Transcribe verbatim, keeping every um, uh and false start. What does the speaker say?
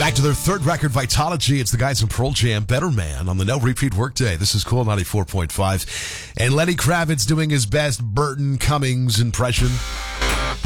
Back to their third record, Vitology. It's the guys from Pearl Jam, Better Man, on the No Repeat Workday. This is Cool ninety-four point five. And Lenny Kravitz doing his best Burton Cummings impression.